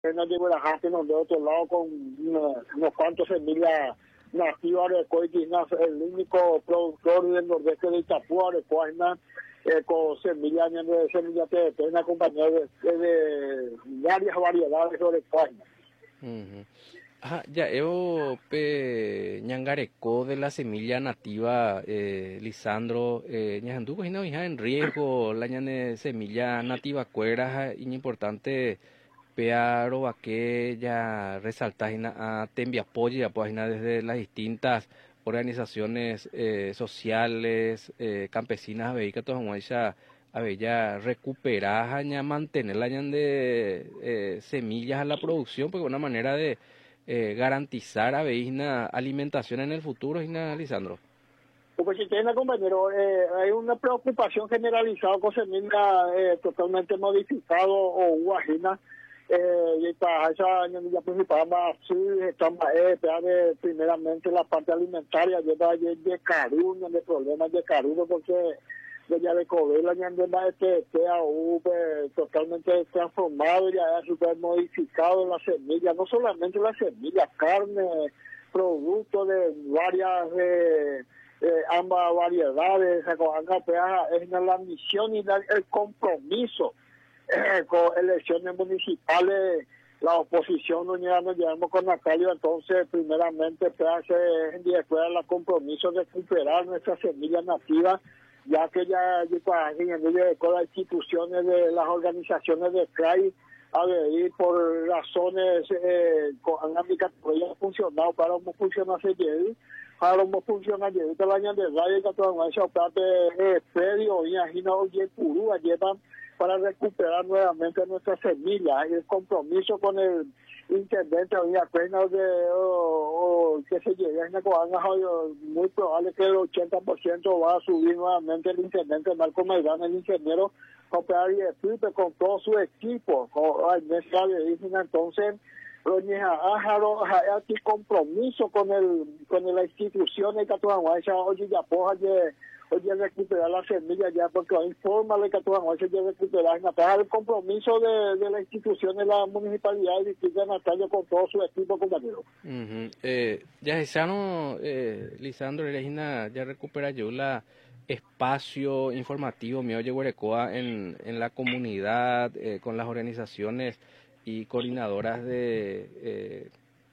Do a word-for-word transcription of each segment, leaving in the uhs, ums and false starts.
no llegó la gente de otro lado con unos, unos cuantos semillas nativas de Coitina, el único productor del nordeste de Itapúa, de Coaina, eh, con semillas de semillas de pena, compañeros de, de varias variedades de Coaina. Uh-huh. Ah, ya yo pe ñangareco de la semilla nativa, eh, Lisandro, eh, ñajanduco hina hija en riesgo la ñane semilla nativa cuera y importante pearo a que ya resaltar a tembia apoya pues desde las distintas organizaciones eh, sociales, eh, campesinas, a ver que todas esa a ver ya recuperar, ya mantener la de eh, semillas a la producción, porque una manera de eh, garantizar a ver una alimentación en el futuro, Isna Lisandro. Pues si tiene compañero, eh, hay una preocupación generalizada con semilla eh, totalmente modificado o guajina. Eh, y para esa niña principal más sí estamos eh, de, primeramente la parte alimentaria lleva de, de caruña, de problemas de caruña porque de ya de cobela ya de más este T A U pues, totalmente transformado ya es súper modificado la semilla, no solamente la semilla, carne, productos de varias eh, eh, ambas variedades, es la misión y la, el compromiso con elecciones municipales, la oposición no nos llevamos con Natalio, entonces primeramente pues, hace después el compromiso de recuperar nuestras semillas nativas, ya que ya de todas las instituciones de las organizaciones de C R A I a ver, por razones eh, económicas que ya funcionado para no funcionar ayer, para no funcionar ayer, el año de radio que todo eso parte eh, predio y agina oye purú llevan para recuperar nuevamente nuestras semillas y el compromiso con el intendente hoy apenas de o, o que se llegue a muy probable que el ochenta por ciento va a subir nuevamente el intendente Marco Maidana, el ingeniero operar y equipo con todo su equipo con el mesa de Disney, entonces hay compromiso con el con la institución de Catuanguacha hoy ya poja de hoy ya recuperar la semilla ya porque hay forma de Catuanguacha ya recuperar el compromiso de, de la institución de la municipalidad de Distrito de Natalia con todo su equipo compañero. Uh-huh. eh, ya Jesano, eh, Lisandro Regina ya recupera yo la espacio informativo mío Yeguarecoa en, en la comunidad, eh, con las organizaciones y coordinadoras de eh,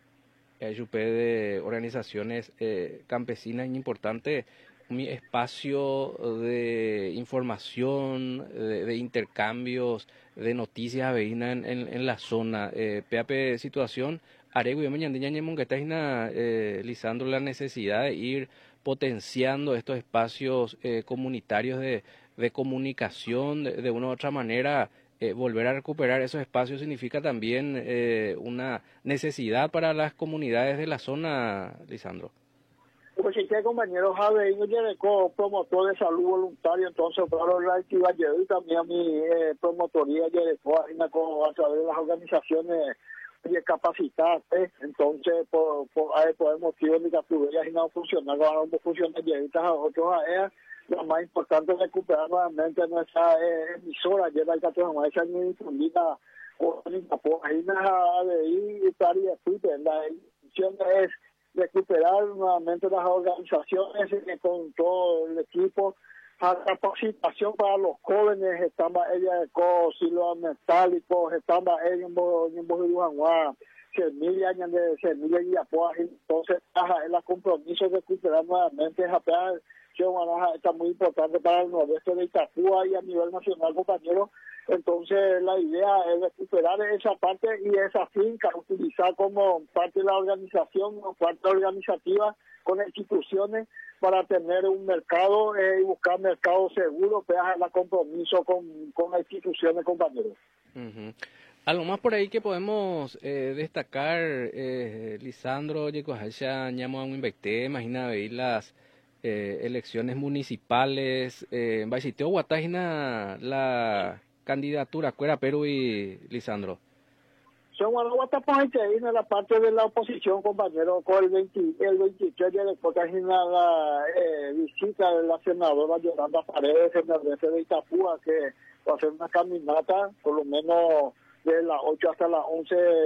de organizaciones eh, campesinas. Es importante mi espacio de información, de, de intercambios, de noticias aveína en, en, en la zona. Eh, P A P situación, Arego y Mañandeña Ñemonguetaina, eh, Lisandro, la necesidad de ir potenciando estos espacios eh, comunitarios de, de comunicación, de, de una u otra manera. Eh, volver a recuperar esos espacios significa también eh, una necesidad para las comunidades de la zona, Lisandro. Pues si que compañeros javeños de promotor de salud voluntario, entonces claro la actividad y también mi eh, promotoría de a través de las organizaciones de capacitar, eh, entonces por, por, por, por motivos de que tuviera no funcionar, no funciona y a otros a ella. Lo más importante es recuperar nuevamente nuestra eh, emisora, lleva el catorce esa difundida por la página de ahí y tal y así, la intención es recuperar nuevamente las organizaciones eh, con todo el equipo, a capacitación para los jóvenes, estamos ella de silos metálicos, estamos ella en Bojuanguá, semillas de semillas y apoyo, entonces el compromiso de recuperar nuevamente esa está muy importante para el nordeste de Itapúa y a nivel nacional, compañeros. Entonces, la idea es recuperar esa parte y esa finca, utilizar como parte de la organización, como parte organizativa con instituciones para tener un mercado eh, y buscar mercado seguro, que haga el compromiso con, con las instituciones, compañeros. Uh-huh. Algo más por ahí que podemos eh, destacar, eh, Lisandro, Yecojacha, Ñamo Invecté, imagina ver las Eh, elecciones municipales, eh, en Baisiteo Guatajina la candidatura Cuera Perú y Lisandro. Son en la parte de la oposición, compañero, con el, veinte, el veintitrés de Guatajina la eh, visita de la senadora Yolanda Paredes en el de Itapúa, que va a hacer una caminata, por lo menos de las ocho hasta las once